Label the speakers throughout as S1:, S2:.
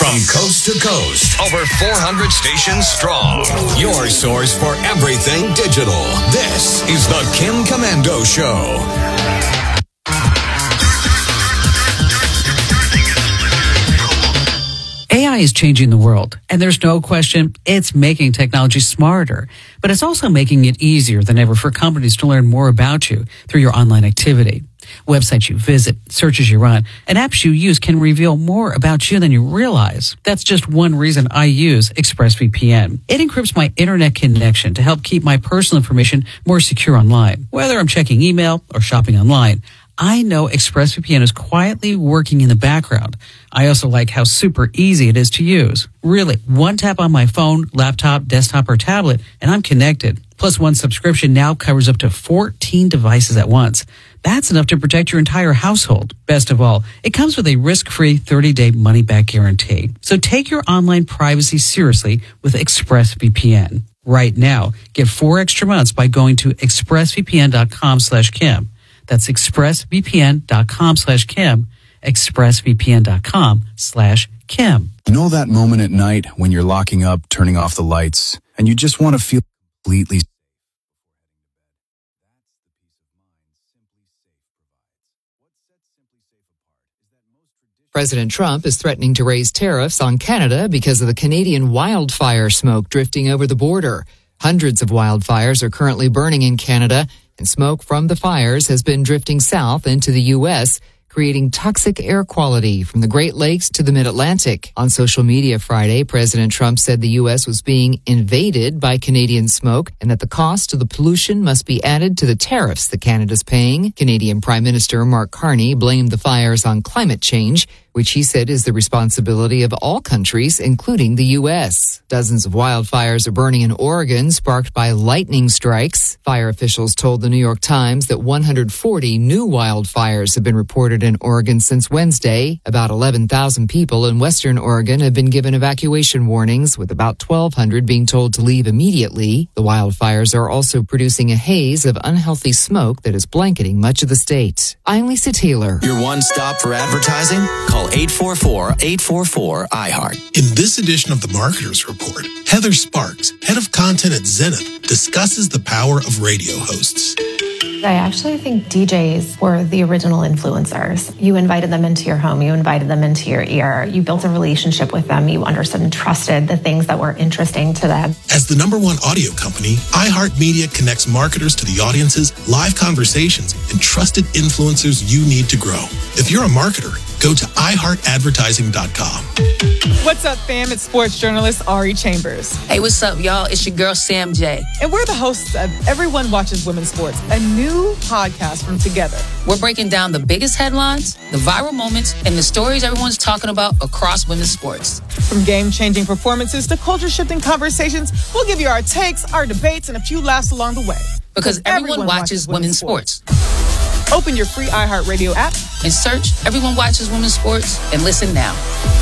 S1: From coast to coast, over 400 stations strong. Your source for everything digital. This is the Kim Komando Show.
S2: AI is changing the world, and there's no question it's making technology smarter, but it's also making it easier than ever for companies to learn more about you through your online activity. Websites you visit, searches you run, and apps you use can reveal more about you than you realize. That's just one reason I use ExpressVPN. It encrypts my internet connection to help keep my personal information more secure online. Whether I'm checking email or shopping online, I know ExpressVPN is quietly working in the background. I also like how super easy it is to use. Really, one tap on my phone, laptop, desktop, or tablet, and I'm connected. Plus, one subscription now covers up to 14 devices at once. That's enough to protect your entire household. Best of all, it comes with a risk-free 30-day money-back guarantee. So take your online privacy seriously with ExpressVPN. Right now, get 4 extra months by going to expressvpn.com/Kim. That's expressvpn.com/Kim, expressvpn.com/Kim.
S3: Know that moment at night when you're locking up, turning off the lights, and you just want to feel completely safe?
S4: President Trump is threatening to raise tariffs on Canada because of the Canadian wildfire smoke drifting over the border. Hundreds of wildfires are currently burning in Canada, and smoke from the fires has been drifting south into the U.S., creating toxic air quality from the Great Lakes to the Mid-Atlantic. On social media Friday, President Trump said the U.S. was being invaded by Canadian smoke and that the cost of the pollution must be added to the tariffs that Canada's paying. Canadian Prime Minister Mark Carney blamed the fires on climate change, which he said is the responsibility of all countries, including the U.S. Dozens of wildfires are burning in Oregon, sparked by lightning strikes. Fire officials told the New York Times that 140 new wildfires have been reported in Oregon since Wednesday. About 11,000 people in Western Oregon have been given evacuation warnings, with about 1,200 being told to leave immediately. The wildfires are also producing a haze of unhealthy smoke that is blanketing much of the state. I'm Lisa Taylor.
S5: Your one stop for advertising? Call 844-844-iHeart.
S6: In this edition of the Marketers Report, Heather Sparks, head of content at Zenith, discusses the power of radio hosts.
S7: I actually think DJs were the original influencers. You invited them into your home. You invited them into your ear. You built a relationship with them. You understood and trusted the things that were interesting to them.
S6: As the #1 audio company, iHeartMedia connects marketers to the audiences, live conversations, and trusted influencers you need to grow. If you're a marketer, go to iHeartAdvertising.com.
S8: What's up, fam? It's sports journalist Ari Chambers.
S9: Hey, what's up, y'all? It's your girl, Sam J.
S8: And we're the hosts of Everyone Watches Women's Sports, a new podcast from Together.
S9: We're breaking down the biggest headlines, the viral moments, and the stories everyone's talking about across women's sports.
S8: From game-changing performances to culture-shifting conversations, we'll give you our takes, our debates, and a few laughs along the way.
S9: Because everyone watches women's sports.
S8: Open your free iHeartRadio app
S9: and search Everyone Watches Women's Sports and listen now.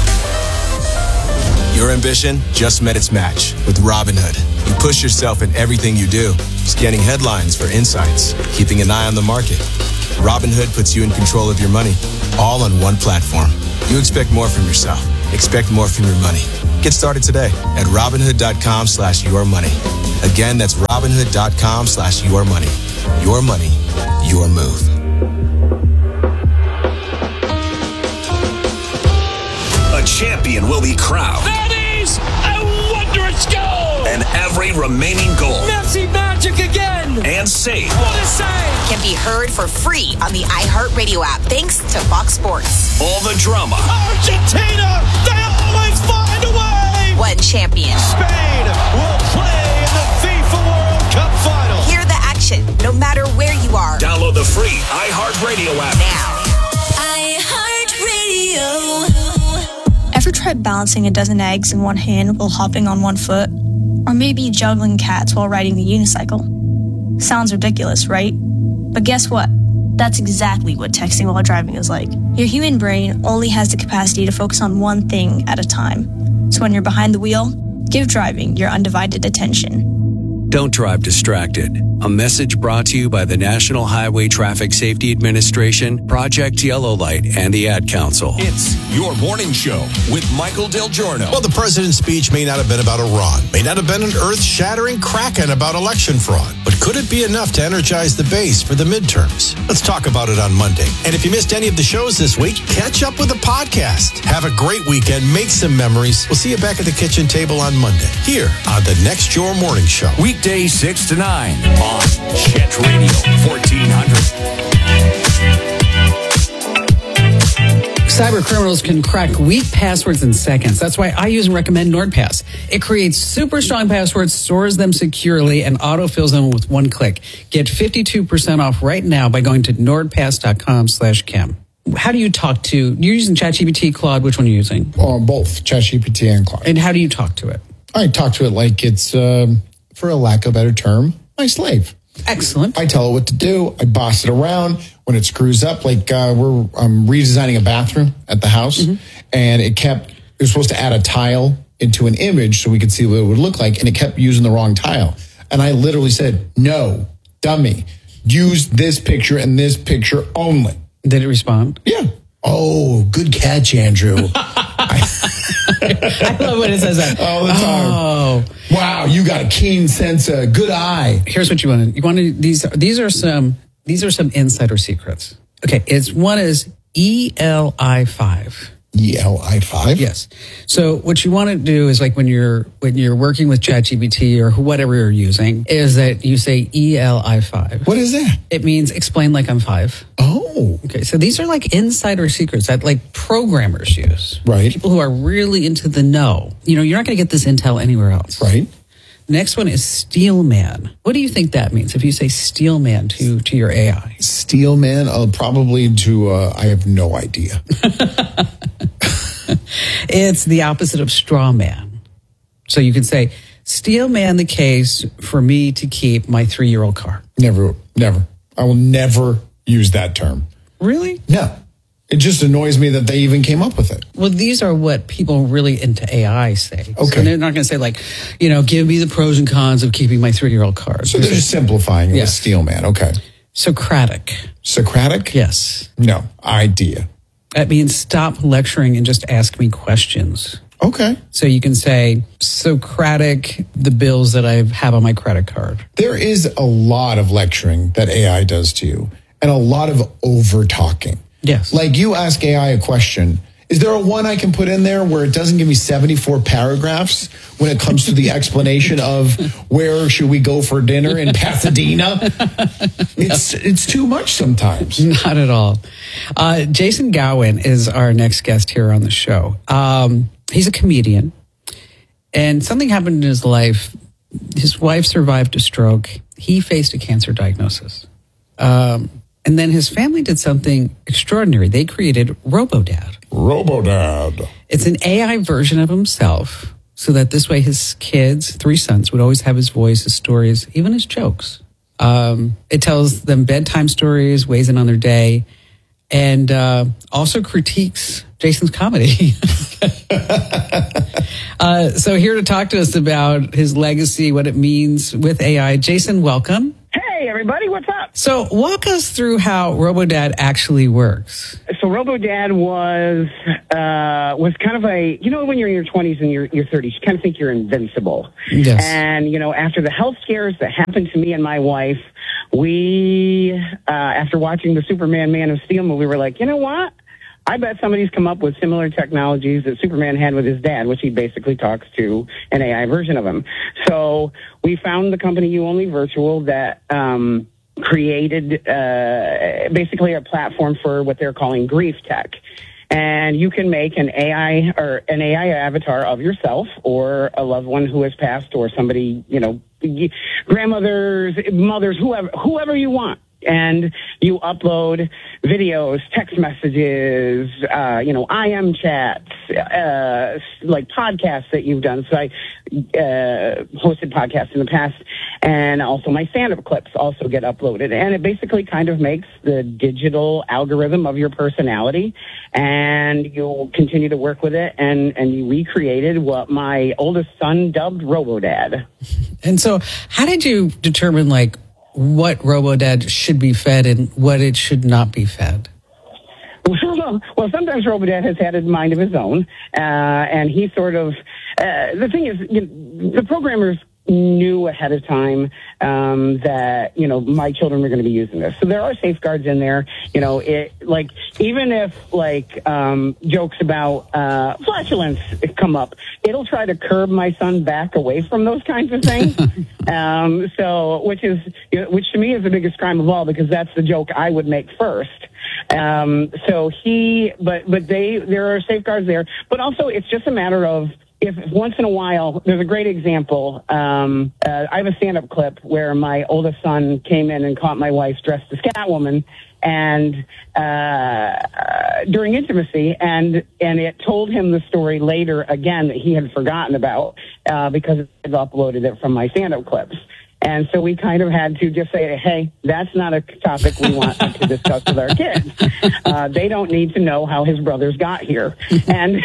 S10: Your ambition just met its match with Robinhood. You push yourself in everything you do, scanning headlines for insights, keeping an eye on the market. Robinhood puts you in control of your money, all on one platform. You expect more from yourself. Expect more from your money. Get started today at Robinhood.com/yourmoney. Again, that's Robinhood.com/yourmoney. Your money, your move.
S1: A champion will be crowned.
S11: That is a wondrous goal!
S1: And every remaining goal.
S11: Messi magic again!
S1: And safe.
S11: What a save!
S12: Can be heard for free on the iHeartRadio app, thanks to Fox Sports.
S1: All the drama.
S11: Argentina! They always find a way!
S12: One champion.
S11: Spain will play in the FIFA World Cup final.
S12: Hear the action, no matter where you are.
S1: Download the free iHeartRadio app
S12: now.
S13: iHeartRadio. Ever tried balancing a dozen eggs in one hand while hopping on one foot? Or maybe juggling cats while riding the unicycle? Sounds ridiculous, right? But guess what? That's exactly what texting while driving is like. Your human brain only has the capacity to focus on one thing at a time. So when you're behind the wheel, give driving your undivided attention.
S14: Don't drive distracted. A message brought to you by the National Highway Traffic Safety Administration, Project Yellow Light, and the Ad Council.
S1: It's your morning show with Michael Del Giorno.
S15: Well, the president's speech may not have been about Iran, may not have been an earth-shattering kraken about election fraud, but could it be enough to energize the base for the midterms? Let's talk about it on Monday. And if you missed any of the shows this week, catch up with the podcast. Have a great weekend. Make some memories. We'll see you back at the kitchen table on Monday, here on the Next Your Morning Show.
S1: Weekdays 6 to 9 on Chet Radio 1400.
S2: Cyber criminals can crack weak passwords in seconds. That's why I use and recommend NordPass. It creates super strong passwords, stores them securely, and autofills them with one click. Get 52% off right now by going to nordpass.com/Kim. How do you talk to, you're using ChatGPT, Claude, which one are you using?
S16: Both, ChatGPT and Claude.
S2: And how do you talk to it?
S16: I talk to it like it's, for a lack of a better term, my slave.
S2: Excellent.
S16: I tell it what to do. I boss it around. When it screws up, like I'm redesigning a bathroom at the house, and it was supposed to add a tile into an image so we could see what it would look like, and it kept using the wrong tile. And I literally said, no, dummy, use this picture and this picture only.
S2: Did it respond?
S16: Yeah. Oh, good catch, Andrew.
S2: I love when it says that.
S16: All the time. Oh. Wow, you got a keen sense of good eye.
S2: Here's what you want to these are some insider secrets. Okay, one is ELI5.
S16: ELI5?
S2: Yes. So what you want to do is, like when you're working with ChatGPT or whatever you're using, is that you say ELI5.
S16: What is that?
S2: It means explain like I'm 5.
S16: Oh.
S2: Okay, so these are like insider secrets that like programmers use.
S16: Right.
S2: People who are really into the know. You know, you're not going to get this intel anywhere else.
S16: Right.
S2: Next one is Steelman. What do you think that means if you say Steelman to your AI?
S16: Steelman, probably to, I have no idea.
S2: It's the opposite of straw man. So you can say, Steelman the case for me to keep my 3-year-old car.
S16: Never. I will never use that term.
S2: Really?
S16: No. It just annoys me that they even came up with it.
S2: Well, these are what people really into AI say.
S16: Okay.
S2: So they're not going to say like, give me the pros and cons of keeping my 3-year-old car.
S16: So they're just simplifying it with Steelman. Okay.
S2: Socratic.
S16: Socratic?
S2: Yes.
S16: No idea.
S2: That means stop lecturing and just ask me questions.
S16: Okay.
S2: So you can say, Socratic, the bills that I have on my credit card.
S16: There is a lot of lecturing that AI does to you and a lot of over-talking.
S2: Yes.
S16: Like you ask AI a question. Is there a one I can put in there where it doesn't give me 74 paragraphs when it comes to the explanation of where should we go for dinner in Pasadena? It's too much sometimes.
S2: Not at all. Jason Gowan is our next guest here on the show. He's a comedian, and something happened in his life. His wife survived a stroke. He faced a cancer diagnosis. And then his family did something extraordinary. They created RoboDad.
S16: RoboDad.
S2: It's an AI version of himself, so that this way his kids, 3 sons, would always have his voice, his stories, even his jokes. It tells them bedtime stories, weighs in on their day, and also critiques Jason's comedy. So here to talk to us about his legacy, what it means with AI. Jason, welcome.
S17: Hey, everybody, what's up?
S2: So walk us through how RoboDad actually works.
S17: So RoboDad was kind of a, when you're in your 20s and your 30s, you kind of think you're invincible.
S2: Yes.
S17: And, after the health scares that happened to me and my wife, we, after watching the Superman Man of Steel movie, were like, you know what? I bet somebody's come up with similar technologies that Superman had with his dad, which he basically talks to an AI version of him. So we found the company You Only Virtual that created basically a platform for what they're calling grief tech. And you can make an AI avatar of yourself or a loved one who has passed or somebody, grandmothers, mothers, whoever you want. And you upload videos, text messages, IM chats, like podcasts that you've done. So I hosted podcasts in the past, and also my stand-up clips also get uploaded. And it basically kind of makes the digital algorithm of your personality, and you'll continue to work with it. And you recreated what my oldest son dubbed RoboDad.
S2: And so how did you determine, like, what RoboDad should be fed and what it should not be fed?
S17: Well, sometimes RoboDad has had a mind of his own, and he sort of, the thing is, the programmers knew ahead of time that, my children were going to be using this. So there are safeguards in there. Even if, jokes about flatulence come up, it'll try to curb my son back away from those kinds of things. Which to me is the biggest crime of all, because that's the joke I would make first. There are safeguards there, but also it's just a matter of, if once in a while, there's a great example. I have a stand-up clip where my oldest son came in and caught my wife dressed as Catwoman, and during intimacy, and it told him the story later again that he had forgotten about because I've uploaded it from my stand-up clips. And so we kind of had to just say, hey, that's not a topic we want to discuss with our kids. They don't need to know how his brothers got here. And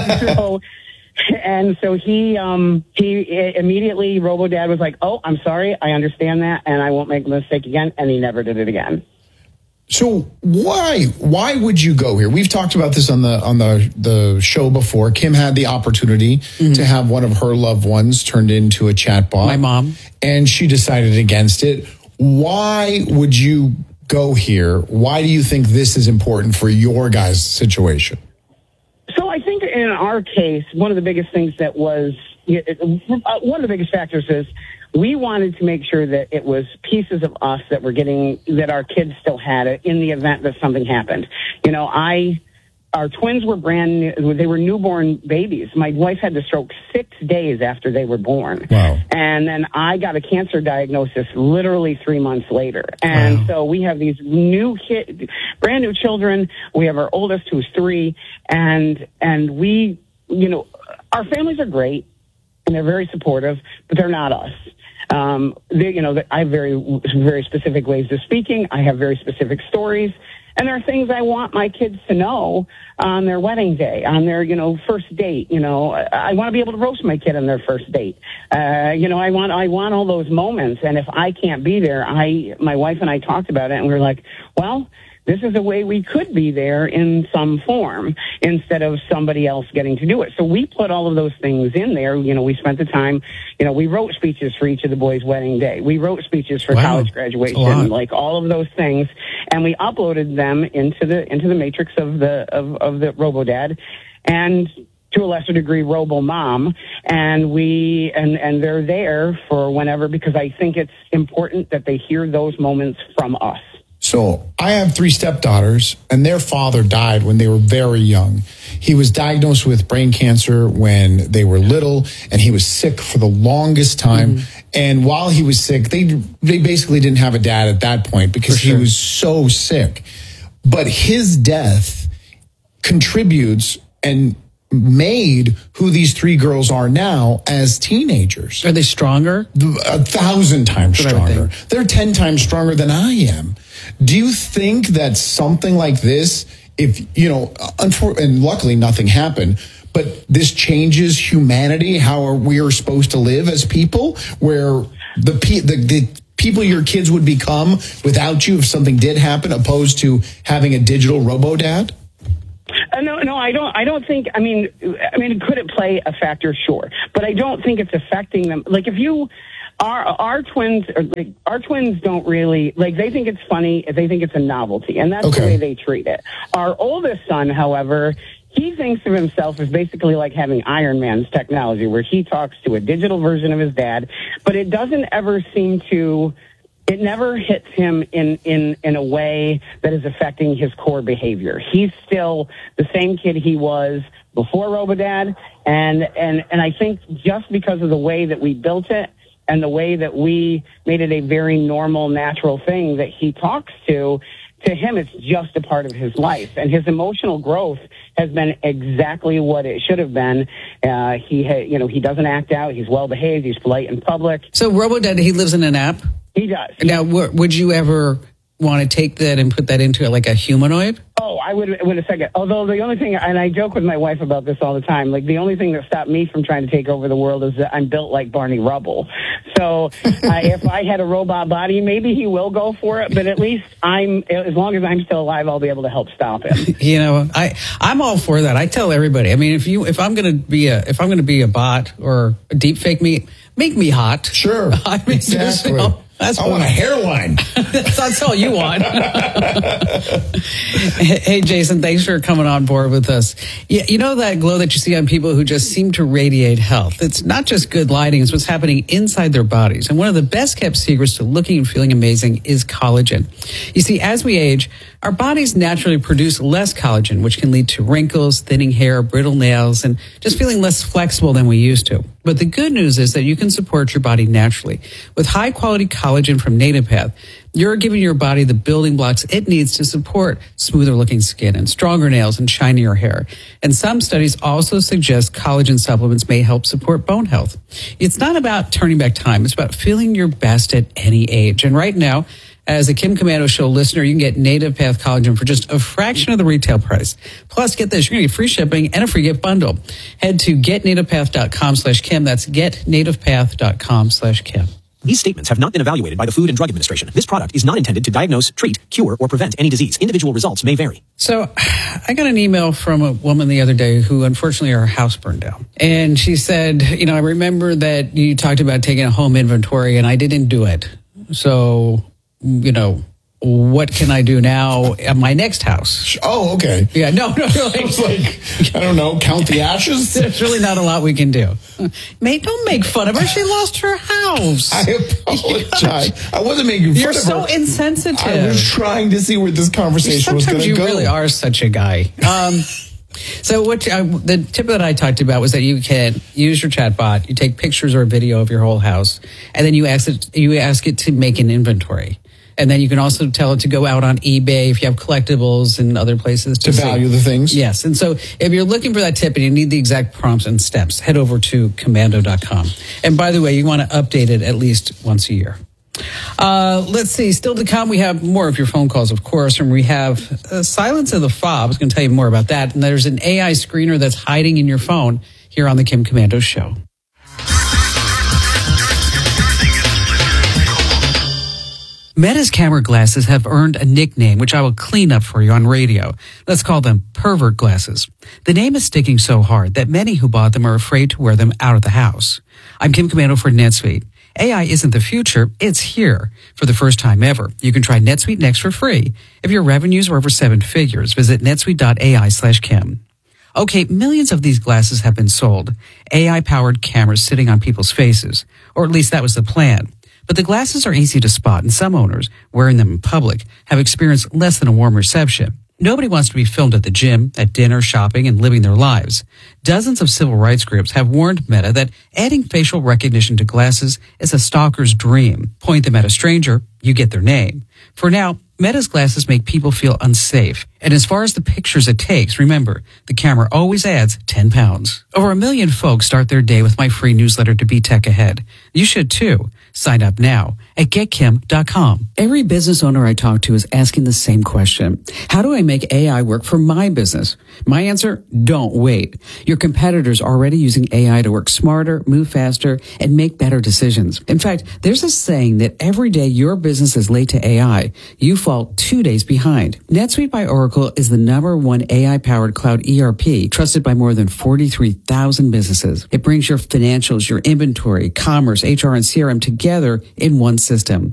S17: so he immediately, RoboDad was like, oh, I'm sorry, I understand that, and I won't make a mistake again, and he never did it again.
S16: So why would you go here? We've talked about this on the show before. Kim had the opportunity to have one of her loved ones turned into a chatbot.
S2: My mom.
S16: And she decided against it. Why would you go here? Why do you think this is important for your guys' situation?
S17: So I think in our case, one of the biggest things that was, one of the biggest factors is we wanted to make sure that it was pieces of us that we're getting, that our kids still had it in the event that something happened. Our twins were brand new. They were newborn babies. My wife had the stroke 6 days after they were born.
S16: Wow.
S17: And then I got a cancer diagnosis literally 3 months later. And so we have these brand new children. We have our oldest, who's 3. And we, our families are great and they're very supportive, but they're not us. I have very specific ways of speaking. I have very specific stories. And there are things I want my kids to know on their wedding day, on their, first date. I want to be able to roast my kid on their first date. I want all those moments. And if I can't be there, my wife and I talked about it, and we were like, well, this is a way we could be there in some form instead of somebody else getting to do it. So we put all of those things in there. We spent the time, we wrote speeches for each of the boys' wedding day. We wrote speeches for college graduation, like all of those things. And we uploaded them into the matrix of the RoboDad, and to a lesser degree, RoboMom. And and they're there for whenever, because I think it's important that they hear those moments from us.
S16: So I have 3 stepdaughters, and their father died when they were very young. He was diagnosed with brain cancer when they were little, and he was sick for the longest time. And while he was sick, they basically didn't have a dad at that point because he was so sick. But his death contributes and made who these 3 girls are now as teenagers.
S2: Are they stronger?
S16: 1,000 times stronger. They're 10 times stronger than I am. Do you think that something like this, and luckily nothing happened, but this changes humanity, how we are supposed to live as people, where the people your kids would become without you if something did happen, opposed to having a digital RoboDad?
S17: No, I don't think. I mean, could it play a factor? Sure, but I don't think it's affecting them. Like, if you. Our twins don't really, they think it's funny, they think it's a novelty, and that's the way they treat it. Our oldest son, however, he thinks of himself as basically like having Iron Man's technology, where he talks to a digital version of his dad, but it doesn't ever seem to, it never hits him in a way that is affecting his core behavior. He's still the same kid he was before RoboDad, and I think just because of the way that we built it, and the way that we made it a very normal, natural thing that he talks to him, it's just a part of his life. And his emotional growth has been exactly what it should have been. He doesn't act out. He's well behaved. He's polite in public.
S2: So RoboDad, he lives in an app?
S17: He does.
S2: Now, would you ever want to take that and put that into like a humanoid?
S17: Oh, I would in a second. Although the only thing, and I joke with my wife about this all the time, like the only thing that stopped me from trying to take over the world is that I'm built like Barney Rubble. So if I had a robot body, maybe he will go for it. But at least as long as I'm still alive, I'll be able to help stop him.
S2: You know, I'm all for that. I tell everybody. I mean, if I'm going to be a bot or a deep fake me, make me hot.
S16: Sure.
S2: I mean,
S16: exactly.
S2: I
S16: want a hairline.
S2: That's all you want. Hey, Jason, thanks for coming on board with us. You know that glow that you see on people who just seem to radiate health? It's not just good lighting. It's what's happening inside their bodies. And one of the best kept secrets to looking and feeling amazing is collagen. You see, as we age, our bodies naturally produce less collagen, which can lead to wrinkles, thinning hair, brittle nails, and just feeling less flexible than we used to. But the good news is that you can support your body naturally. With high-quality collagen from NativePath, you're giving your body the building blocks it needs to support smoother-looking skin and stronger nails and shinier hair. And some studies also suggest collagen supplements may help support bone health. It's not about turning back time. It's about feeling your best at any age. And right now, as a Kim Komando Show listener, you can get NativePath collagen for just a fraction of the retail price. Plus, get this, you're going to get free shipping and a free gift bundle. Head to getnativepath.com/Kim. That's getnativepath.com/Kim.
S18: These statements have not been evaluated by the Food and Drug Administration. This product is not intended to diagnose, treat, cure, or prevent any disease. Individual results may vary.
S2: So I got an email from a woman the other day who, unfortunately, her house burned down. And she said, I remember that you talked about taking a home inventory, and I didn't do it. So, what can I do now at my next house?
S16: Oh, okay.
S2: Yeah, no.
S16: I was like, I don't know, count the ashes?
S2: There's really not a lot we can do. Mate, don't make fun of her. She lost her house.
S16: I apologize. I wasn't making fun of her.
S2: You're so insensitive.
S16: I was trying to see where this conversation was going to go.
S2: Sometimes you really are such a guy. So the tip that I talked about was that you can use your chatbot. You take pictures or a video of your whole house, and then you ask it to make an inventory. And then you can also tell it to go out on eBay if you have collectibles and other places
S16: to value the things.
S2: Yes. And so if you're looking for that tip and you need the exact prompts and steps, head over to komando.com. And by the way, you want to update it at least once a year. Let's see. Still to come, we have more of your phone calls, of course, and we have Silence of the Fob. I was going to tell you more about that. And there's an AI screener that's hiding in your phone here on the Kim Komando Show. Meta's camera glasses have earned a nickname, which I will clean up for you on radio. Let's call them pervert glasses. The name is sticking so hard that many who bought them are afraid to wear them out of the house. I'm Kim Komando for NetSuite. AI isn't the future, it's here. For the first time ever, you can try NetSuite Next for free. If your revenues are over 7 figures, visit netsuite.ai/Kim. Okay, millions of these glasses have been sold. AI-powered cameras sitting on people's faces. Or at least that was the plan. But the glasses are easy to spot, and some owners, wearing them in public, have experienced less than a warm reception. Nobody wants to be filmed at the gym, at dinner, shopping, and living their lives. Dozens of civil rights groups have warned Meta that adding facial recognition to glasses is a stalker's dream. Point them at a stranger, you get their name. For now, Meta's glasses make people feel unsafe. And as far as the pictures it takes, remember, the camera always adds 10 pounds. Over 1 million folks start their day with my free newsletter to be tech ahead. You should too. Sign up now at getkim.com. Every business owner I talk to is asking the same question. How do I make AI work for my business? My answer, don't wait. Your competitors are already using AI to work smarter, move faster, and make better decisions. In fact, there's a saying that every day your business is late to AI, you fall 2 days behind. NetSuite by Oracle is the #1 AI-powered cloud ERP trusted by more than 43,000 businesses. It brings your financials, your inventory, commerce, HR, and CRM together in one system.